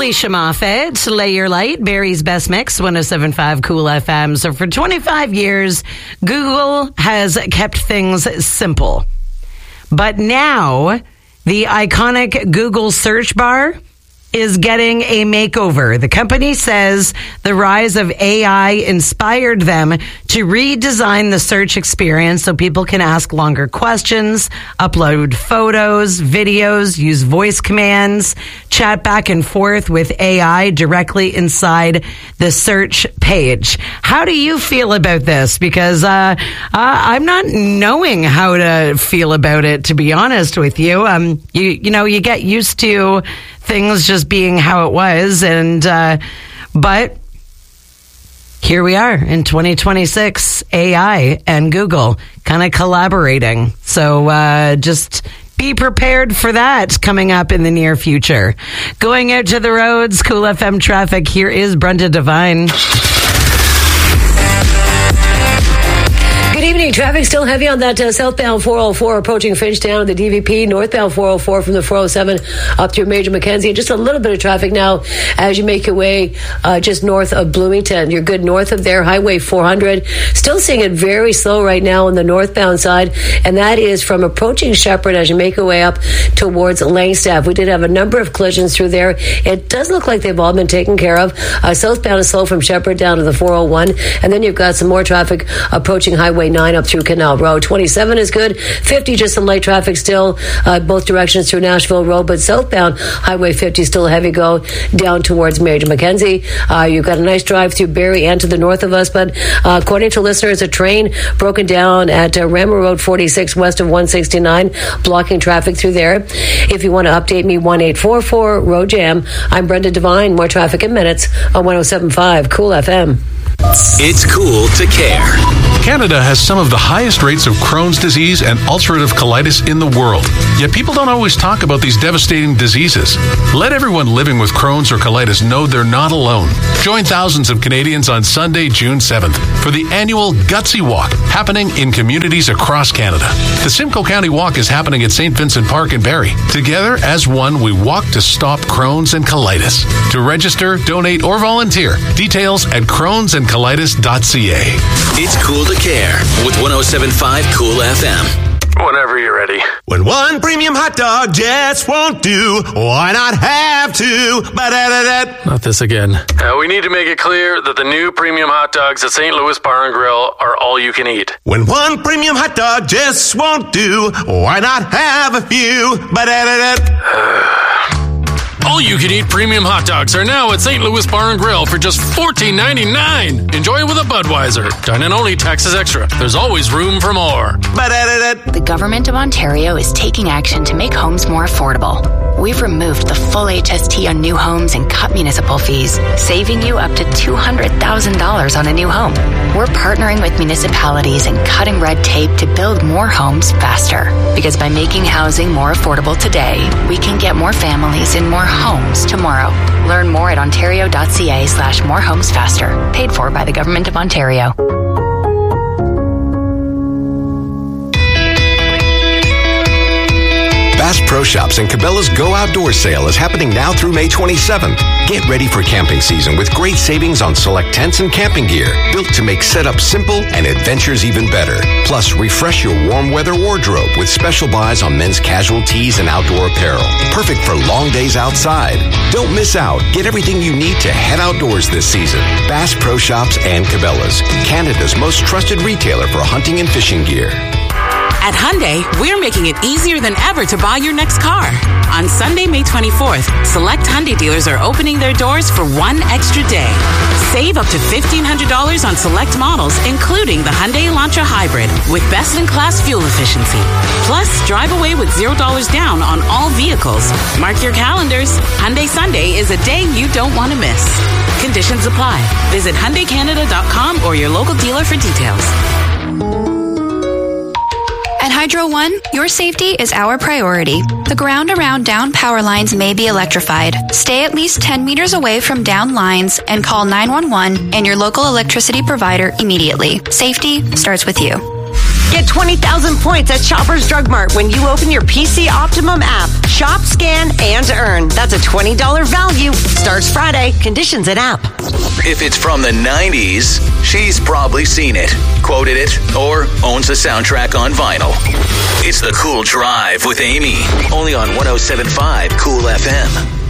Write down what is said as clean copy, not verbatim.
Alicia Moffat, Lay Your Light, Barry's Best Mix, 107.5 Cool FM. So for 25 years, Google has kept things simple. But now, the iconic Google search bar is getting a makeover. The company says the rise of AI inspired them to redesign the search experience so people can ask longer questions, upload photos, videos, use voice commands, chat back and forth with AI directly inside the search page. How do you feel about this? Because I'm not knowing how to feel about it, to be honest with you. You get used to things just being how it was, but here we are in 2026, AI and Google kind of collaborating. So just be prepared for that coming up in the near future. Going out to the roads, Cool FM traffic. Here is Brenda Devine. Good evening. Traffic still heavy on that southbound 404 approaching Finchtown, the DVP, northbound 404 from the 407 up through Major Mackenzie. Just a little bit of traffic now as you make your way just north of Bloomington. You're good north of there, Highway 400. Still seeing it very slow right now on the northbound side, and that is from approaching Shepherd as you make your way up towards Langstaff. We did have a number of collisions through there. It does look like they've all been taken care of. Southbound is slow from Shepherd down to the 401, and then you've got some more traffic approaching Highway 9 up through Canal Road. 27 is good. 50, just some light traffic still, both directions through Nashville Road, but southbound Highway 50 still a heavy go down towards Major Mackenzie. You've got a nice drive through Barrie and to the north of us, but according to listeners, a train broken down at Rammer Road 46 west of 169, blocking traffic through there. If you want to update me, 1844 Road Jam. I'm Brenda Devine. More traffic in minutes on 107.5 Cool FM. It's cool to care. Canada has some of the highest rates of Crohn's disease and ulcerative colitis in the world. Yet people don't always talk about these devastating diseases. Let everyone living with Crohn's or colitis know they're not alone. Join thousands of Canadians on Sunday, June 7th for the annual Gutsy Walk happening in communities across Canada. The Simcoe County Walk is happening at St. Vincent Park in Barrie. Together as one, we walk to stop Crohn's and colitis. To register, donate, or volunteer, details at crohnsandcolitis.ca. It's cool to care with 107.5 Cool FM. Whenever you're ready. When one premium hot dog just won't do, why not have two? Ba-da-da-da. Not this again. We need to make it clear that the new premium hot dogs at St. Louis Bar and Grill are all you can eat. When one premium hot dog just won't do, why not have a few? Ba-da-da-da. All you can eat premium hot dogs are now at St. Louis Bar and Grill for just $14.99. Enjoy with a Budweiser. Dine-in only, taxes extra. There's always room for more. Ba-da-da-da. The Government of Ontario is taking action to make homes more affordable. We've removed the full HST on new homes and cut municipal fees, saving you up to $200,000 on a new home. We're partnering with municipalities and cutting red tape to build more homes faster. Because by making housing more affordable today, we can get more families in more homes tomorrow. Learn more at ontario.ca/morehomesfaster. Paid for by the Government of Ontario. Bass Pro Shops and Cabela's Go Outdoors sale is happening now through May 27th. Get ready for camping season with great savings on select tents and camping gear, built to make setup simple and adventures even better. Plus, refresh your warm weather wardrobe with special buys on men's casual tees and outdoor apparel. Perfect for long days outside. Don't miss out. Get everything you need to head outdoors this season. Bass Pro Shops and Cabela's, Canada's most trusted retailer for hunting and fishing gear. At Hyundai, we're making it easier than ever to buy your next car. On Sunday, May 24th, select Hyundai dealers are opening their doors for one extra day. Save up to $1,500 on select models, including the Hyundai Elantra Hybrid with best-in-class fuel efficiency. Plus, drive away with $0 down on all vehicles. Mark your calendars. Hyundai Sunday is a day you don't want to miss. Conditions apply. Visit HyundaiCanada.com or your local dealer for details. At Hydro One, your safety is our priority. The ground around down power lines may be electrified. Stay at least 10 meters away from down lines and call 911 and your local electricity provider immediately. Safety starts with you. Get 20,000 points at Shoppers Drug Mart when you open your PC Optimum app. Shop, scan, and earn. That's a $20 value. Starts Friday. Conditions in app. If it's from the 90s, she's probably seen it, quoted it, or owns the soundtrack on vinyl. It's The Cool Drive with Amy, only on 107.5 Cool FM.